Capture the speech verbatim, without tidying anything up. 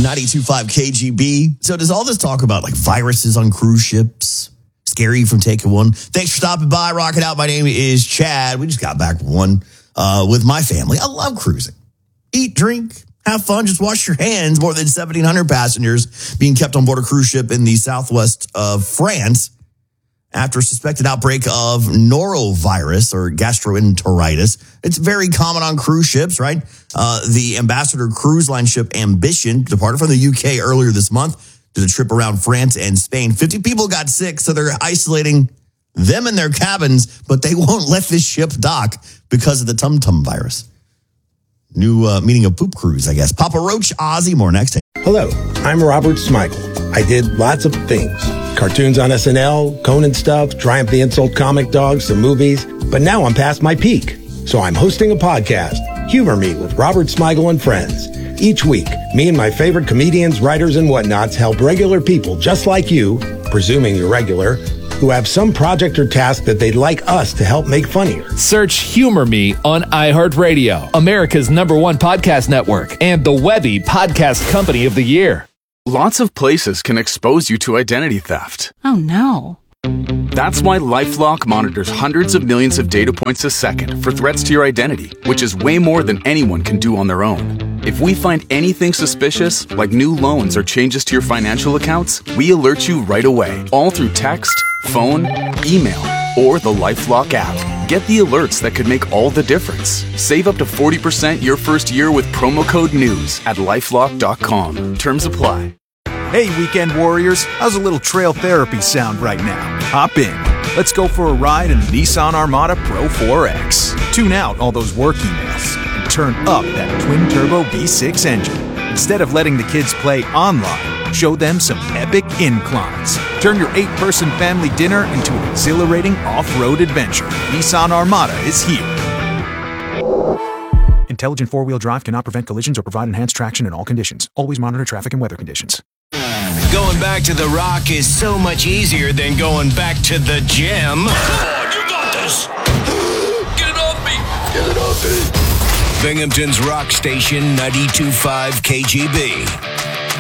ninety-two point five K G B. So does all this talk about like viruses on cruise ships scare you from taking one? Thanks for stopping by. Rock it out. My name is Chad. We just got back from one uh, with my family. I love cruising. Eat, drink, have fun. Just wash your hands. More than seventeen hundred passengers being kept on board a cruise ship in the southwest of France after a suspected outbreak of norovirus or gastroenteritis. It's very common on cruise ships, right? Uh, the Ambassador cruise line ship Ambition departed from the U K earlier this month, did a trip around France and Spain. fifty people got sick, so they're isolating them in their cabins, but they won't let this ship dock because of the tum-tum virus. New uh, meaning of poop cruise, I guess. Papa Roach, Ozzy, more next. Hello, I'm Robert Smigel. I did lots of things. Cartoons on S N L, Conan stuff, Triumph the Insult comic dogs, some movies. But now I'm past my peak. So I'm hosting a podcast, Humor Me with Robert Smigel and Friends. Each week, me and my favorite comedians, writers, and whatnots help regular people just like you, presuming you're regular, who have some project or task that they'd like us to help make funnier. Search Humor Me on iHeartRadio, America's number one podcast network, and the Webby Podcast Company of the Year. Lots of places can expose you to identity theft. Oh, no. That's why LifeLock monitors hundreds of millions of data points a second for threats to your identity, which is way more than anyone can do on their own. If we find anything suspicious, like new loans or changes to your financial accounts, we alert you right away, all through text, phone, email, or the LifeLock app. Get the alerts that could make all the difference. Save up to forty percent your first year with promo code NEWS at lifelock dot com. Terms apply. Hey, weekend warriors, how's a little trail therapy sound right now? Hop in. Let's go for a ride in the Nissan Armada Pro four X. Tune out all those work emails and turn up that twin-turbo V six engine. Instead of letting the kids play online, show them some epic inclines. Turn your eight-person family dinner into an exhilarating off-road adventure. Nissan Armada is here. Intelligent four-wheel drive cannot prevent collisions or provide enhanced traction in all conditions. Always monitor traffic and weather conditions. Going back to the Rock is so much easier than going back to the gym. Come on, you got this. Get it off me. Get it off me. Binghamton's Rock Station ninety-two point five K G B.